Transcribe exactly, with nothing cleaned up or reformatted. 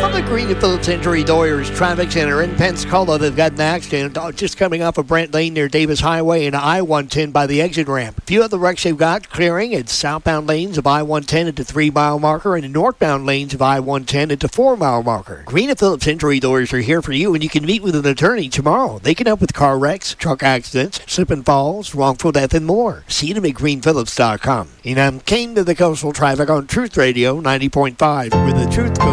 From the Green and Phillips Injury Lawyers Traffic Center in Pensacola, they've got an accident just coming off of Brent Lane near Davis Highway and I one ten by the exit ramp. A few other wrecks they've got clearing at southbound lanes of I one ten at the three-mile marker and the northbound lanes of I one ten at the four-mile marker. Green and Phillips Injury Lawyers are here for you, and you can meet with an attorney tomorrow. They can help with car wrecks, truck accidents, slip and falls, wrongful death, and more. See them at green phillips dot com. And I'm Kane to the Coastal Traffic on Truth Radio ninety point five, where the truth goes.